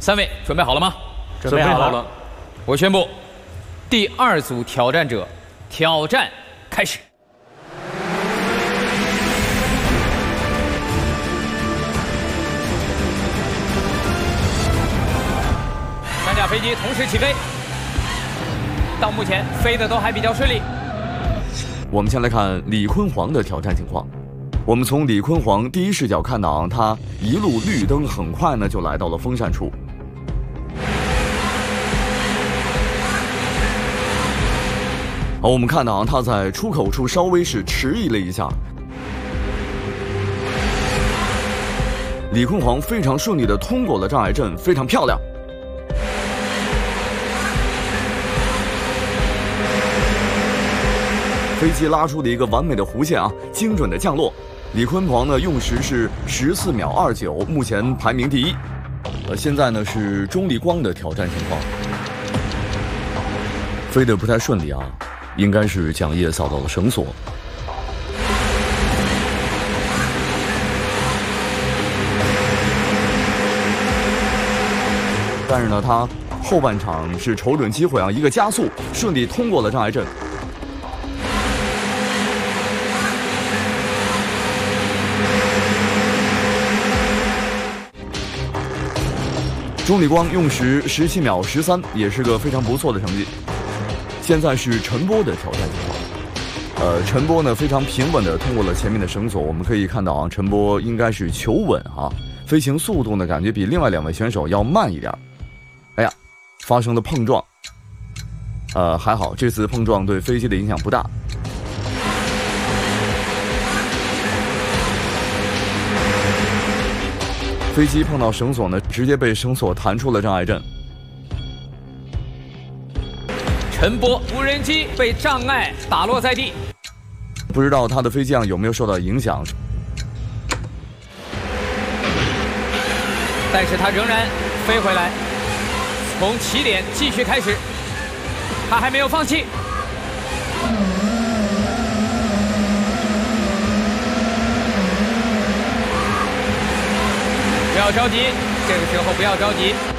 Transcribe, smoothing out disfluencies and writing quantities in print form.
3位准备好了吗？ 准备好了。 我宣布，第2组挑战者挑战开始。3架飞机同时起飞，到目前飞的都还比较顺利。 我们先来看李坤煌的挑战情况。我们从李坤煌第一视角看到，他一路绿灯，很快呢就来到了风扇处。好，我们看到他在出口处稍微是迟疑了一下。李坤煌非常顺利地通过了障碍阵，非常漂亮。飞机拉出了一个完美的弧线啊，精准的降落。李坤煌呢用时是14秒29，目前排名第1。现在呢是钟立光的挑战情况，飞得不太顺利啊，应该是桨叶扫到了绳索。但是呢，他后半场是瞅准机会啊，一个加速，顺利通过了障碍阵。钟立光用时17秒13，也是个非常不错的成绩。现在是陈波的挑战情况。陈波呢非常平稳地通过了前面的绳索，我们可以看到啊，陈波应该是求稳啊，飞行速度呢感觉比另外2位选手要慢一点。哎呀，发生了碰撞。还好这次碰撞对飞机的影响不大。飞机碰到绳索呢，直接被绳索弹出了障碍阵。 陈波无人机被障碍打落在地， 不知道他的飞机上有没有受到影响。 但是他仍然飞回来，从起点继续开始，他还没有放弃。不要着急，这个时候不要着急。